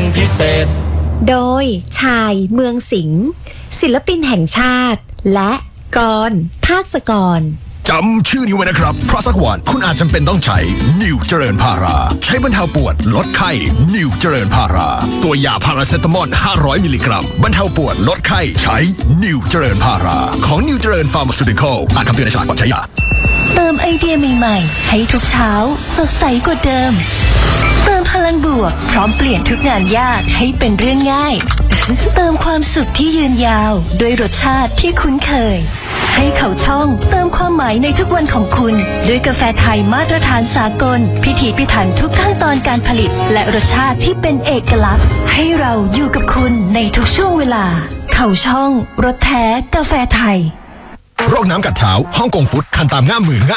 พิเศษโดยชายเมืองสิงห์ศิลปินแห่งชาติและกรภาสกรจำชื่อนี้ไว้นะครับเพราะสักวันคุณอาจจำเป็นต้องใช้นิวเจริญพาราใช้บรรเทาปวดลดไข้นิวเจริญพาราตัวยาพาราเซตามอล500มิลลิกรัมบรรเทาปวดลดไข้ใช้นิวเจริญพาราของนิวเจริญฟาร์มาซูติคอลอ่านคำเตือนในฉลากก่อนใช้ยาเติมไอเดียใหม่ๆให้ทุกเช้าสดใสกว่าเดิมเติมพลังบวกพร้อมเปลี่ยนทุกงานยากให้เป็นเรื่องง่ายเติมความสุขที่ยืนยาวด้วยรสชาติที่คุ้นเคยให้เขาช่องเติมความหมายในทุกวันของคุณด้วยกาแฟไทยมาตรฐานสากลพิถีพิถันทุกขั้นตอนการผลิตและรสชาติที่เป็นเอกลักษณ์ให้เราอยู่กับคุณในทุกช่วงเวลาเขาช่องรสแท้กาแฟไทยโรคน้ำกัดเท้าฮ่องกงฟุตคันตามง่ามมือง่าม